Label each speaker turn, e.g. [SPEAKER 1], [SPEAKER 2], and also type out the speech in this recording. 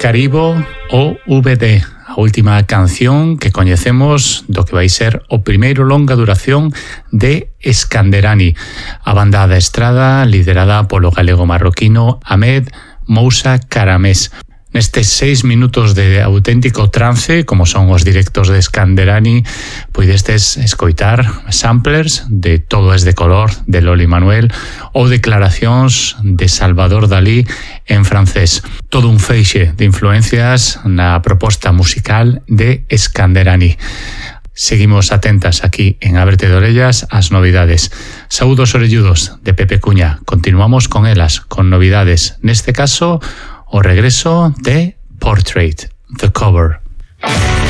[SPEAKER 1] Escaribo OVD, a última canción que coñecemos do que vai ser o primeiro longa duración de Skanderani, a banda da estrada liderada polo galego marroquino Ahmed Moussa Karamés. Nestes 6 minutos de auténtico trance, como son os directos de Skanderani, poidestes escoitar samplers de Todo es de color, de Loli Manuel, ou declaracións de Salvador Dalí en francés. Todo un feixe de influencias na proposta musical de Skanderani. Seguimos atentas aquí en Ábrete de Orellas as novidades. Saúdos orelludos de Pepe Cuña. Continuamos con elas, con novidades. Neste caso, o regreso de Portrait, The Cover.